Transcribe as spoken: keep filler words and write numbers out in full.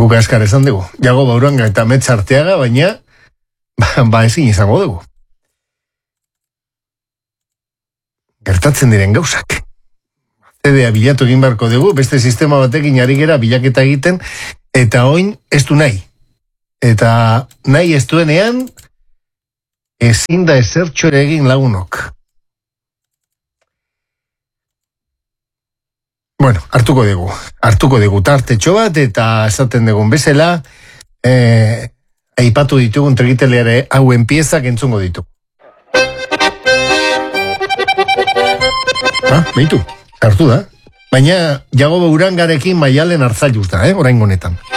Guk askar esan dugu. Jago Uranga eta Metz Arteaga, baina ba, ba ezin izango dugu. Gertatzen diren gauzak. Zedea bilatu egin barko dugu, beste sistema batekin ari gera bilaketa egiten, eta oin ez du nahi. Eta nahi ez duenean, ezin da ezertxo ere egin lagunok. Bueno, hartuko dugu. Hartuko dugu tartetxo bat, eta esaten dugun bezala, eh, aipatu ditugun tregiteleare hauen piezak entzungo ditu. Ah, behitu, hartu da. Baina, Jago Urangarekin Maialen Arzailuz da, eh, orain honetan.